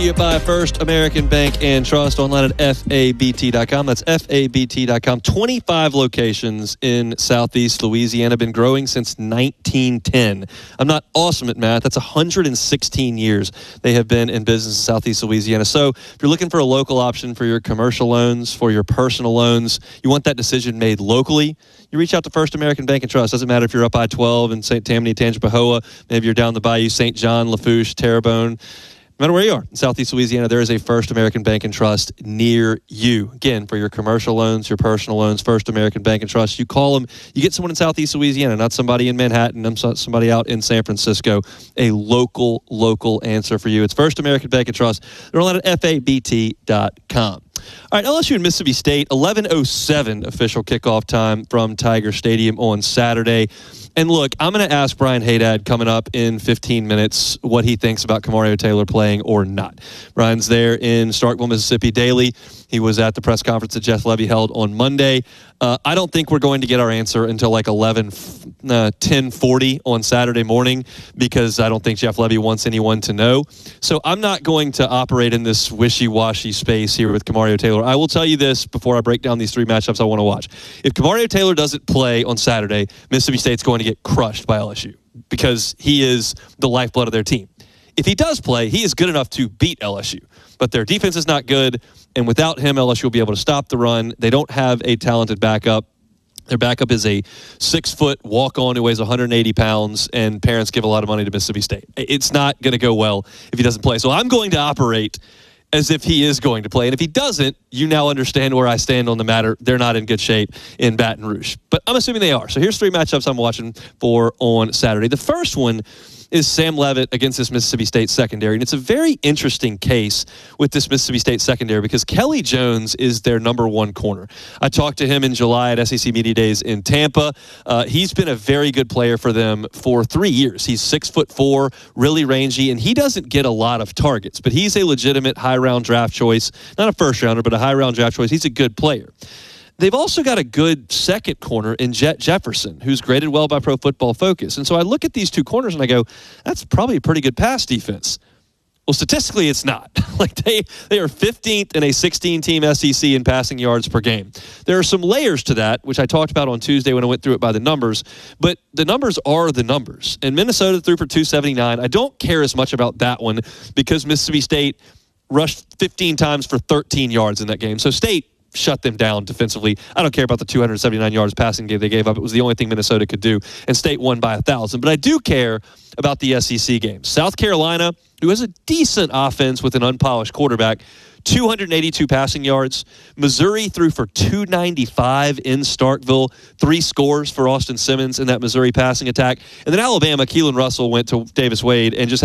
By First American Bank and Trust, online at FABT.com. That's FABT.com. 25 locations in Southeast Louisiana. Been growing since 1910. I'm not awesome at math. That's 116 years they have been in business in Southeast Louisiana. So if you're looking for a local option for your commercial loans, for your personal loans, you want that decision made locally, you reach out to First American Bank and Trust. Doesn't matter if you're up I-12 in St. Tammany, Tangipahoa, maybe you're down the bayou, St. John, Lafourche, Terrebonne. No matter where you are in Southeast Louisiana, there is a First American Bank and Trust near you. Again, for your commercial loans, your personal loans, First American Bank and Trust. You call them, you get someone in Southeast Louisiana, not somebody in Manhattan, somebody out in San Francisco. A local answer for you. It's First American Bank and Trust. They're online at FABT.com. All right, LSU and Mississippi State, 11:07 official kickoff time from Tiger Stadium on Saturday. And look, I'm going to ask Brian Haydad coming up in 15 minutes what he thinks about Kamario Taylor playing or not. Brian's there in Starkville, Mississippi daily. He was at the press conference that Jeff Lebby held on Monday. I don't think we're going to get our answer until like 10:40 on Saturday morning because I don't think Jeff Lebby wants anyone to know. So I'm not going to operate in this wishy-washy space here with Kamario Taylor. I will tell you this before I break down these three matchups I want to watch. If Kamario Taylor doesn't play on Saturday, Mississippi State's going to get crushed by LSU because he is the lifeblood of their team. If he does play, he is good enough to beat LSU. But their defense is not good, and without him, LSU will be able to stop the run. They don't have a talented backup. Their backup is a 6-foot walk-on who weighs 180 pounds, and parents give a lot of money to Mississippi State. It's not going to go well if he doesn't play. So I'm going to operate as if he is going to play. And if he doesn't, you now understand where I stand on the matter. They're not in good shape in Baton Rouge. But I'm assuming they are. So here's three matchups I'm watching for on Saturday. The first one is Sam Leavitt against this Mississippi State secondary. And it's a very interesting case with this Mississippi State secondary because Kelly Jones is their number one corner. I talked to him in July at SEC Media Days in Tampa. He's been a very good player for them for 3 years. He's 6'4", really rangy, and he doesn't get a lot of targets, but he's a legitimate high-round draft choice. Not a first-rounder, but a high-round draft choice. He's a good player. They've also got a good second corner in Jet Jefferson, who's graded well by Pro Football Focus. And so I look at these two corners and I go, that's probably a pretty good pass defense. Well, statistically, it's not. Like they are 15th in a 16-team SEC in passing yards per game. There are some layers to that, which I talked about on Tuesday when I went through it by the numbers. But the numbers are the numbers. And Minnesota threw for 279. I don't care as much about that one because Mississippi State rushed 15 times for 13 yards in that game. So State shut them down defensively. I don't care about the 279 yards passing game they gave up. It was the only thing Minnesota could do, and State won by 1,000. But I do care about the SEC games. South Carolina, who has a decent offense with an unpolished quarterback, 282 passing yards. Missouri threw for 295 in Starkville, 3 scores for Austin Simmons in that Missouri passing attack. And then Alabama, Keelan Russell went to Davis Wade and just